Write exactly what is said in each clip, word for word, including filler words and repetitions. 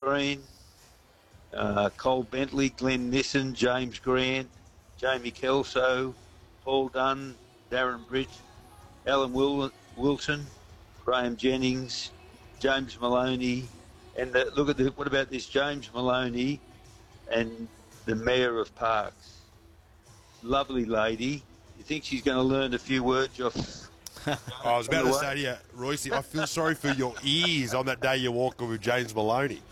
Green, uh, Cole Bentley, Glenn Nissen, James Grant, Jamie Kelso, Paul Dunn, Darren Bridge, Alan Wil- Wilson, Graham Jennings, James Maloney, and the, look at the, what about this James Maloney and the Mayor of Parks. Lovely lady. You think she's going to learn a few words off? I was about to say to you, Royce, I feel sorry for your ears on that day you're walking with James Maloney.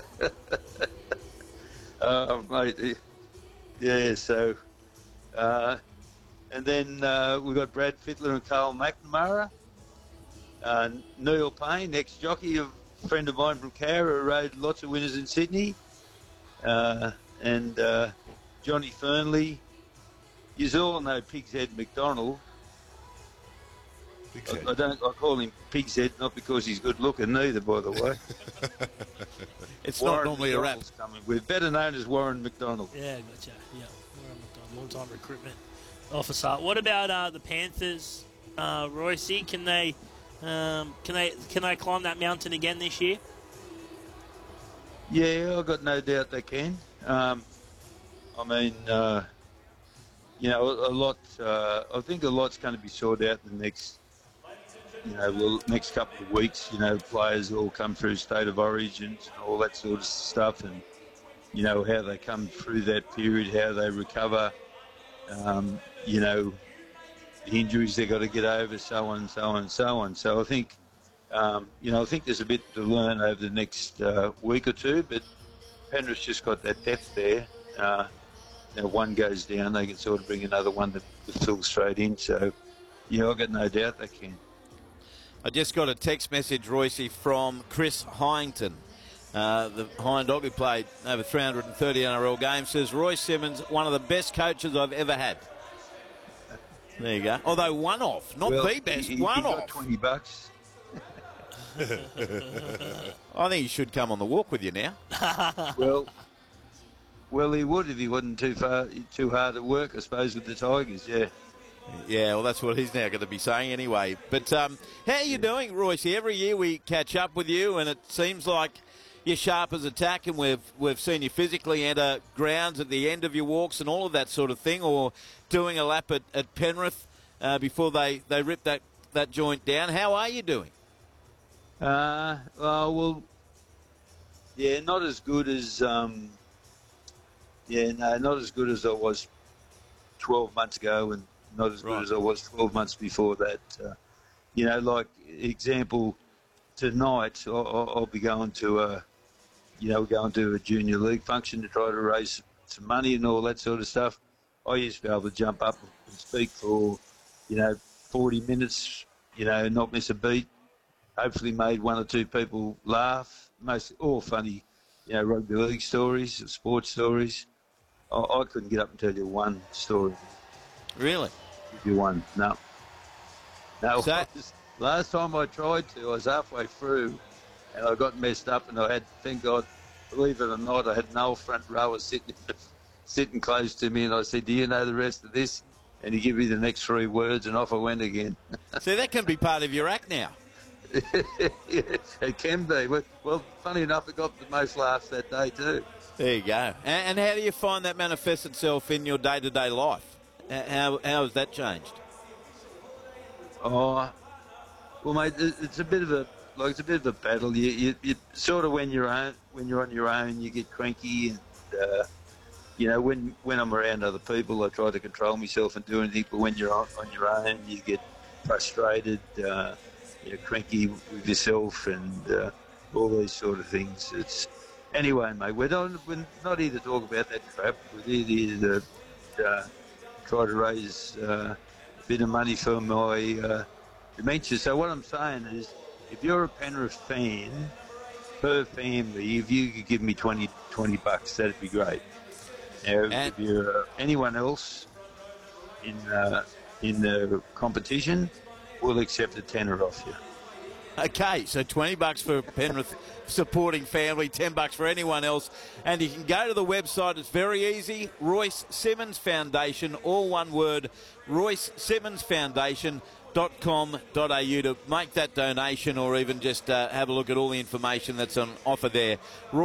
uh, mate, yeah, so... Uh, and then uh, we've got Brad Fittler and Carl McNamara. Uh, Neil Payne, ex-jockey, a friend of mine from Cowra, who rode lots of winners in Sydney. Uh, and uh, Johnny Fernley. You all know Pig's Head McDonald. Pig's Head. I, I don't. I call him Pig's Head, not because he's good looking either, by the way. It's Warren not normally a rap. Coming with, better known as Warren McDonald. Yeah, gotcha. Yeah, Warren McDonald, long-time recruitment officer. What about uh, the Panthers, uh, Royce? Can they, um, can they, can they climb that mountain again this year? Yeah, I've got no doubt they can. Um, I mean, uh, you know, a, a lot. Uh, I think a lot's going to be sorted out in the next, you know, the next couple of weeks. You know, players all come through state of origins and all that sort of stuff, and you know how they come through that period, how they recover. Um, you know, the injuries they've got to get over, so on, so on, so on. So I think, um, you know, I think there's a bit to learn over the next uh, week or two, but Penrith's just got that depth there. Uh, you know, one goes down, they can sort of bring another one to, to fill straight in. So, yeah, I've got no doubt they can. I just got a text message, Royce, from Chris Hyington. Uh, the Hind Dog, who played over three hundred thirty N R L games, says Royce Simmons, one of the best coaches I've ever had. There you go. Although one off, not well, the best, he, one he got off. twenty bucks. I think he should come on the walk with you now. well, well, he would if he wasn't too far, too hard at work, I suppose, with the Tigers. Yeah. Yeah, well, that's what he's now going to be saying anyway. But um, how are you doing, Royce? Every year we catch up with you, and it seems like you're sharp as a tack, and we've we've seen you physically enter grounds at the end of your walks and all of that sort of thing, or doing a lap at, at Penrith uh, before they, they rip that, that joint down. How are you doing? Uh, uh, well, yeah, not as good as, um, yeah, no, not as good as I was twelve months ago, and not as Right. good as I was twelve months before that. Uh, you know, like, example, tonight I'll, I'll I'll be going to a, you know, going to a junior league function to try to raise some money and all that sort of stuff. I used to be able to jump up and speak for, you know, forty minutes, you know, not miss a beat. Hopefully made one or two people laugh. Most all funny, you know, rugby league stories, sports stories. I, I couldn't get up and tell you one story. Really? Give you one. No. No. So- I was- last time I tried to, I was halfway through, and I got messed up, and I had, thank God, believe it or not, I had Noel front row was sitting sitting close to me, and I said, "Do you know the rest of this?" And he gave me the next three words, and off I went again. See, that can be part of your act now. Yeah, it can be. Well, well, funny enough, I got the most laughs that day too. There you go. And, and how do you find that manifests itself in your day-to-day life? H- How, how has that changed? Oh, well, mate, it- it's a bit of a like it's a bit of a battle. You, you, you sort of when you're on when you're on your own, you get cranky, and uh, you know when when I'm around other people, I try to control myself and do anything. But when you're on, on your own, you get frustrated, uh, you're cranky with yourself, and uh, all these sort of things. It's anyway, mate. We're not we're not here to talk about that crap. We're here to uh, try to raise uh, a bit of money for my uh, dementia. So what I'm saying is, if you're a Penrith fan, per family, if you could give me twenty, twenty bucks, that'd be great. Now, And- if you're uh, anyone else in uh, in the competition, we'll accept a tenner off you. Okay, so twenty bucks for Penrith supporting family, ten bucks for anyone else. And you can go to the website. It's very easy. Royce Simmons Foundation, all one word, Royce Simmons Foundation dot com dot a u to make that donation, or even just uh, have a look at all the information that's on offer there.